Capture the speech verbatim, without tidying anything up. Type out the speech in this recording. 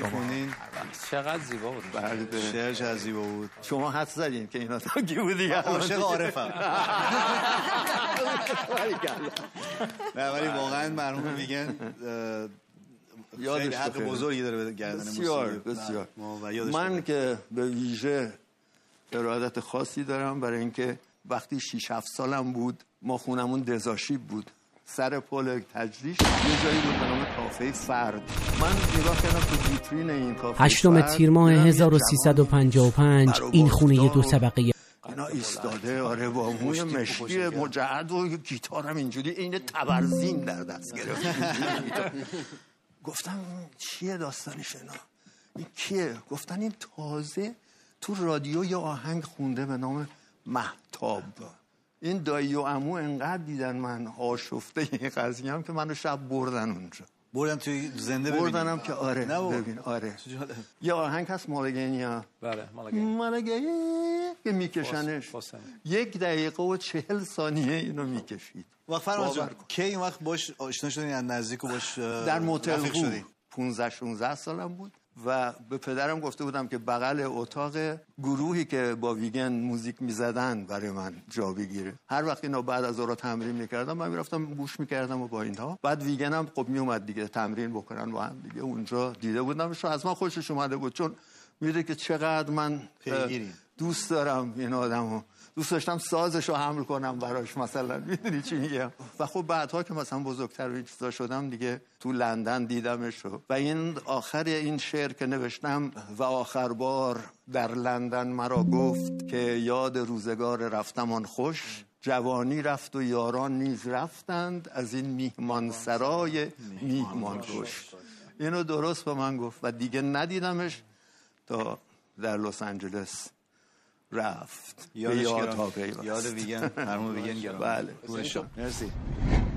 میخونین. چقدر زیبا بود. بله شعر چقدر زیبا بود. شما حد زدین که اینا تا کی بود دیگه. عاشق عارفم. نه ولی واقعا مرحوم ویگن خیلی حق بزرگی داره به گردن موسیقی. بسیار بسیار. من که به ویژه ارادت خاصی دارم برای اینکه وقتی شش هفت سالم بود ما خونمون دزاشیب بود سر پل تجریش یه جایی بود به نام کافه فرد. من نگاه کردم تو ویترین این کافه هشتم تیر ماه هزار و سیصد و پنجاه و پنج این خونه دو طبقه اینا ایستاده آره با موی مشکی مجعد و گیتارم اینجوری این تبرزین در دست گرفت. گفتم چیه داستانش اینا؟ این کیه؟ گفتن این تازه تو رادیو یه آهنگ خونده به نام مهتاب. این دایی و عمو انقدر دیدن من آشفته این قضیه هم که منو شب بردن اونجا. بردن توی زنده ببینیم؟ بردنم که آره ببین آره. یه آهنگ هست مالگینیا. بله مالگینیا. مالگینیا که میکشنش یک دقیقه و چهل ثانیه اینو میکشید. وقت فرماز جان کی این وقت باش آشنا شدین از نزدیک و باش در موتل شدین؟ پانزده شانزده سالم بود و به پدرم گفته بودم که بغل اتاق گروهی که با ویگن موزیک میزدن برای من جا بگیره. هر وقت اینا بعد از اون تمرین میکردم من میرفتم گوش میکردم و با اینها. بعد ویگن هم خب میومد دیگه تمرین بکنن با هم دیگه. اونجا دیده بودمش و از من خوشش اومده بود چون میدونه که چقدر من دوست دارم این آدمو. دوست داشتم سازشو حمل کنم براش مثلا میدونی چی میگم. و خب بعدها که مثلا بزرگتر و این چیزا شدم دیگه تو لندن دیدمش و این آخر این شعر که نوشتم و آخر بار در لندن مرا گفت که یاد روزگار رفتمان خوش جوانی رفت و یاران نیز رفتند از این میهمان سرای میهمان خوش. اینو درست به من گفت و دیگه ندیدمش تا در لس آنجلس رفت. یادش گرامی. یاد ویگن مرحوم ویگن گرامی. بله. مرسی.